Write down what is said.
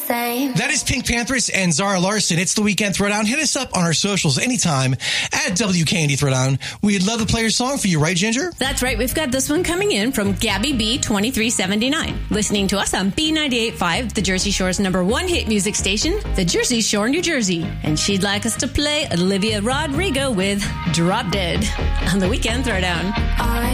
same. That is Pink Panthers and Zara Larson. It's the Weekend Throwdown. Hit us up on our socials anytime at WKND Throwdown. We'd love to play your song for you, right, Ginger? That's right. We've got this one coming in from Gabby B, 2379. Listening to us on B98.5, the Jersey Shore's #1 hit music station, the Jersey Shore, New Jersey. And she'd like us to play Olivia Rodrigo with Drop Dead on the Weekend Throwdown.